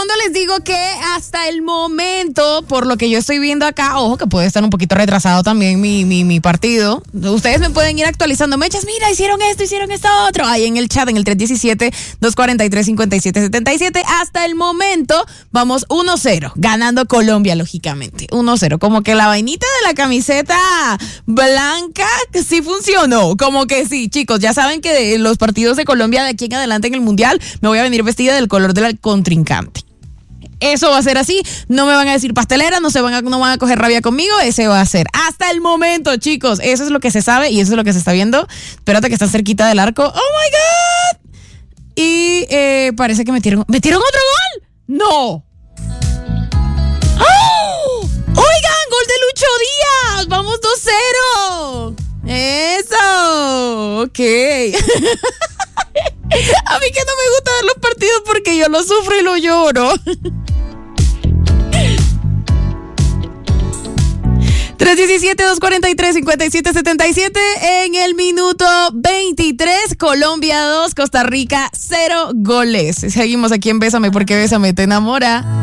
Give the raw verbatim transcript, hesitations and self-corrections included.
fondo les digo que hasta el momento, por lo que yo estoy viendo acá, ojo que puede estar un poquito retrasado también mi, mi, mi partido. Ustedes me pueden ir actualizando mechas. Mira, hicieron esto, hicieron esto otro. Ahí en el chat, en el tres uno siete, dos cuatro tres, cinco siete siete siete. Hasta el momento vamos uno cero, ganando Colombia, lógicamente. uno cero. Como que la vainita de la camiseta blanca sí funcionó. Como que sí, chicos, ya saben que de los partidos de Colombia de aquí en adelante en el Mundial me voy a venir vestida del color del contrincante. Eso va a ser así, no me van a decir pastelera, no se van a, no van a coger rabia conmigo, ese va a ser. Hasta el momento, chicos, eso es lo que se sabe y eso es lo que se está viendo. Espérate que está cerquita del arco. ¡Oh, my God! Y eh, parece que metieron, ¿metieron otro gol? ¡No! ¡Oh! ¡Oigan, gol de Lucho Díaz! ¡Vamos dos cero! ¡Eso! Ok. A mí que no me gusta ver los partidos porque yo lo sufro y lo lloro. tres uno siete, dos cuatro tres, cinco siete siete siete. En el minuto veintitrés, Colombia dos, Costa Rica cero goles. Seguimos aquí en Bésame porque Bésame te enamora.